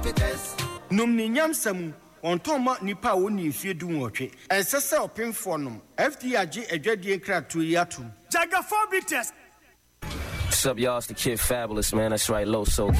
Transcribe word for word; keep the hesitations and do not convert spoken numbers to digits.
Num ni nyamsamu on toma nipa woni fie du nwotwe ensese opemfo nom F D age adwadie kratu yatum Jaga four bitters. What's up, y'all? It's the Kid Fabulous, man. That's right, Loso.